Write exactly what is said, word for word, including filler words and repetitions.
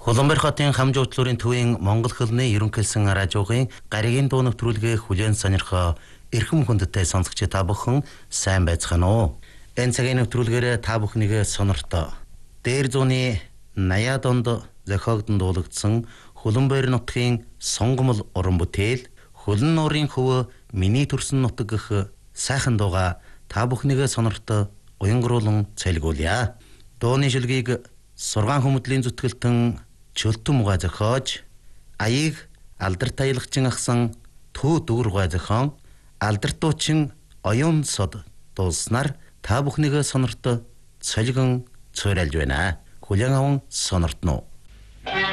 Улаанбаатар хотын Хамжуудлуурын төвийн Монгол хэлний ерөнхийлсэн радиогийн гаригийн дуу нэвтрүүлгээ хүлээн сонирхоо эрхэм хүндтэй сонсогч та бүхэн сайн байцгаана уу? Энэ цагийн нэвтрүүлгээр та бүхнийг сонирхтоо. Дээр зууны наяа донд зохиогдсон дуулагдсан Улаанбаатар нутгийн сонгомл уран бүтээл Хөлн нуурын хөв миний төрсөн нутаг гэх сайхан дууга та бүхнийг сонирхтоо уянгруулан цайлгуулъя. Дууны шүлгийг Сургаан хүмүүдлийн зүтгэлтэн Чөлтөн муга зохиож, аяыг алдарт аялагчин ахсан Түү дүүргуй зохион алдартуучин оюун сод дуулснаар та бүхнийг сонирхтоо цолгон цойралж байна. Хүлээн аван сонирхтно.